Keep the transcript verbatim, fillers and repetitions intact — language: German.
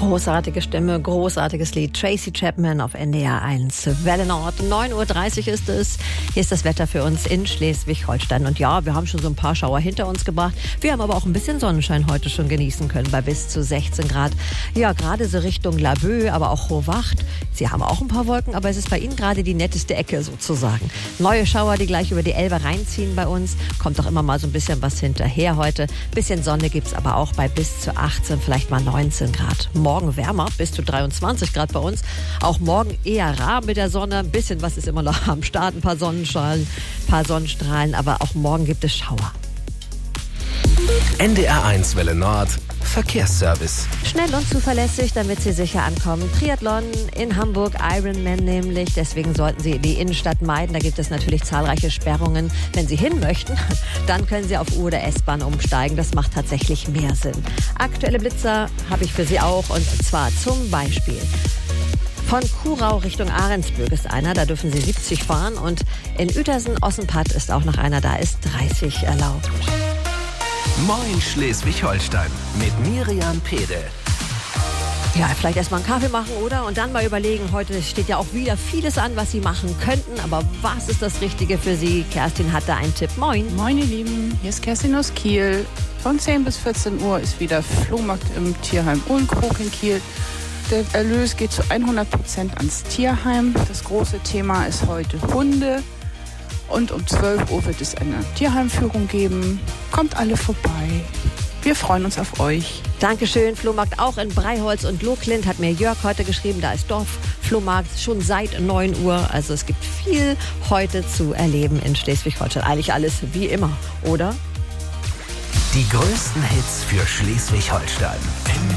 Großartige Stimme, großartiges Lied. Tracy Chapman auf N D R eins. Welle Nord, neun Uhr dreißig ist es. Hier ist das Wetter für uns in Schleswig-Holstein. Und ja, wir haben schon so ein paar Schauer hinter uns gebracht. Wir haben aber auch ein bisschen Sonnenschein heute schon genießen können bei bis zu sechzehn Grad. Ja, gerade so Richtung Laboe, aber auch Hohwacht. Sie haben auch ein paar Wolken, aber es ist bei Ihnen gerade die netteste Ecke sozusagen. Neue Schauer, die gleich über die Elbe reinziehen bei uns. Kommt doch immer mal so ein bisschen was hinterher heute. Bisschen Sonne gibt's aber auch bei bis zu achtzehn, vielleicht mal neunzehn Grad. Morgen wärmer, bis zu dreiundzwanzig Grad bei uns. Auch morgen eher rar mit der Sonne. Ein bisschen was ist immer noch am Start. Ein paar Sonnenstrahlen, ein paar Sonnenstrahlen. Aber auch morgen gibt es Schauer. N D R eins Welle Nord. Verkehrsservice. Schnell und zuverlässig, damit Sie sicher ankommen. Triathlon in Hamburg, Ironman nämlich. Deswegen sollten Sie die Innenstadt meiden. Da gibt es natürlich zahlreiche Sperrungen. Wenn Sie hin möchten, dann können Sie auf U- oder S-Bahn umsteigen. Das macht tatsächlich mehr Sinn. Aktuelle Blitzer habe ich für Sie auch. Und zwar zum Beispiel von Kurau Richtung Ahrensböck ist einer. Da dürfen Sie siebzig fahren. Und in Uetersen-Ossenpatt ist auch noch einer. Da ist dreißig erlaubt. Moin Schleswig-Holstein mit Miriam Pede. Ja, vielleicht erstmal einen Kaffee machen, oder? Und dann mal überlegen, heute steht ja auch wieder vieles an, was Sie machen könnten. Aber was ist das Richtige für Sie? Kerstin hat da einen Tipp. Moin. Moin, ihr Lieben. Hier ist Kerstin aus Kiel. Von zehn bis vierzehn Uhr ist wieder Flohmarkt im Tierheim Uhlenkrog in Kiel. Der Erlös geht zu hundert Prozent ans Tierheim. Das große Thema ist heute Hunde. Und um zwölf Uhr wird es eine Tierheimführung geben. Kommt alle vorbei. Wir freuen uns auf euch. Dankeschön. Flohmarkt auch in Breiholz und Lohklint hat mir Jörg heute geschrieben. Da ist Dorfflohmarkt schon seit neun Uhr. Also es gibt viel heute zu erleben in Schleswig-Holstein. Eigentlich alles wie immer, oder? Die größten Hits für Schleswig-Holstein.